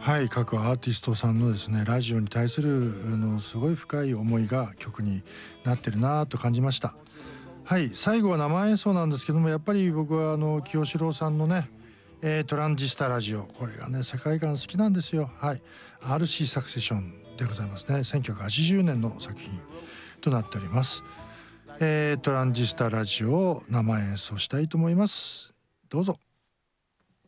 はい、各アーティストさんのですねラジオに対するすごい深い思いが曲になってるなと感じました。はい、最後は生演奏なんですけども、やっぱり僕は清志郎さんのね、トランジスタラジオ、これがね世界観好きなんですよ。はい、 RC サクセションでございますね。1980年の作品となっております。トランジスタラジオを生演奏したいと思います。どうぞ。